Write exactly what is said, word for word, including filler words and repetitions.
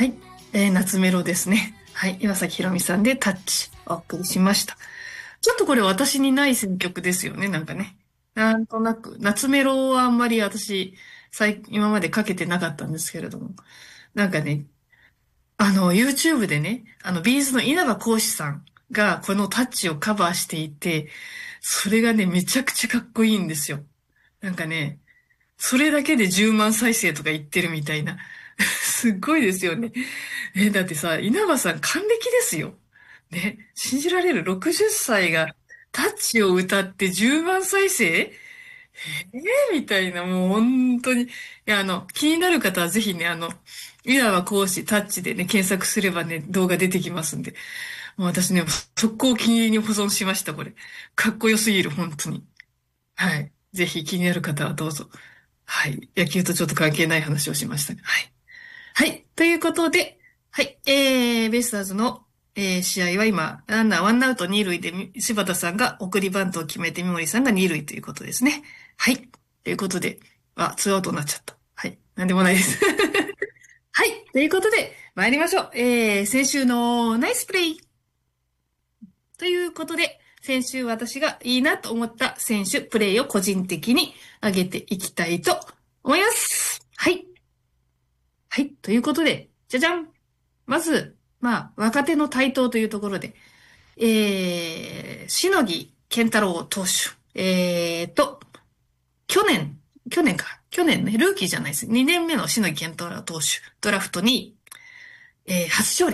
はい。えー、夏メロですね。はい。岩崎宏美さんでタッチお送りしました。ちょっとこれ私にない選曲ですよね、なんかね。なんとなく。夏メロはあんまり私、最今までかけてなかったんですけれども。なんかね、あの、YouTube でね、あの、ビーズの稲葉浩志さんがこのタッチをカバーしていて、それがね、めちゃくちゃかっこいいんですよ。なんかね、それだけでじゅうまん再生とか言ってるみたいな。すっごいですよね。え、だってさ、稲葉さん還暦ですよ。ね、信じられる？ ろくじゅっ 歳がタッチを歌ってじゅうまん再生えー、みたいな、もう本当に。いや、あの、気になる方はぜひね、あの、稲葉講師タッチでね、検索すればね、動画出てきますんで。もう私ね、速攻お気に入りに保存しました、これ。かっこよすぎる、本当に。はい。ぜひ気になる方はどうぞ。はい。野球とちょっと関係ない話をしましたが。はい。はい。ということで、はい。えー、ベイスターズの、えー試合は今、ランナーワンアウト二塁で、み柴田さんが送りバントを決めて、三森さんが二塁ということですね。はい。ということで、あ、ツーアウトになっちゃった。はい。なんでもないです。はい。ということで、参りましょう。えー、先週のナイスプレイということで、先週私がいいなと思った選手、プレイを個人的に上げていきたいと思います。はい。はい。ということで、じゃじゃん。まず、まあ、若手の台頭というところで、えー、篠木健太郎投手。えーと、去年、去年か。去年ね、ルーキーじゃないです。にねんめの篠木健太郎投手。ドラフトに、えー、初勝利。